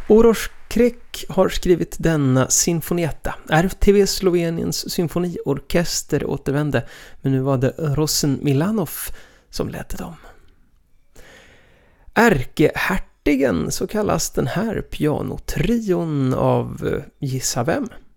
Uroš Krek har skrivit denna sinfonietta. RTV Sloveniens symfoniorkester återvände, men nu var det Rosen Milanov som ledde dem. Ärkehertigen, så kallas den här pianotrion av gissa vem?